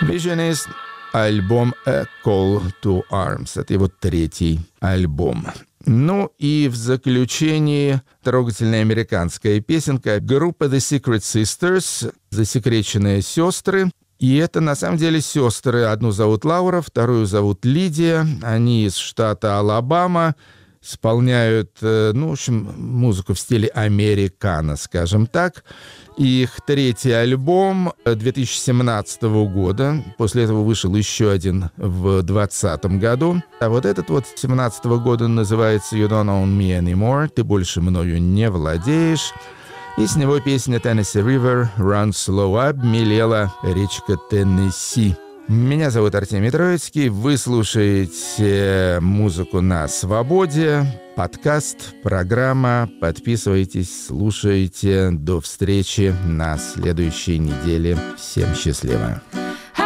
Visionist, альбом A Call to Arms. Это его третий альбом. Ну и в заключении трогательная американская песенка группы The Secret Sisters, засекреченные сестры. И это на самом деле сестры. Одну зовут Лаура, вторую зовут Лидия. Они из штата Алабама. Исполняют, в общем, музыку в стиле американо, скажем так. Их третий альбом 2017 года. После этого вышел еще один в 2020 году. А вот этот вот 2017 года называется «You Don't Own Me Anymore». «Ты больше мною не владеешь». И с него песня «Tennessee River Runs Slow Up» «Мелела речка Теннесси». Меня зовут Артемий Троицкий. Вы слушаете музыку на свободе. Подкаст, программа. Подписывайтесь, слушайте. До встречи на следующей неделе. Всем счастливо.